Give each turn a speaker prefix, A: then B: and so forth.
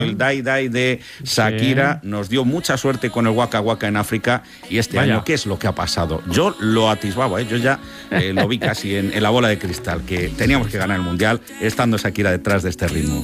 A: El Dai Dai de Shakira nos dio mucha suerte con el Waka Waka en África y este año, ¿qué es lo que ha pasado? Yo lo atisbaba, yo ya lo vi casi en la bola de cristal, que teníamos que ganar el Mundial estando Shakira detrás de este ritmo.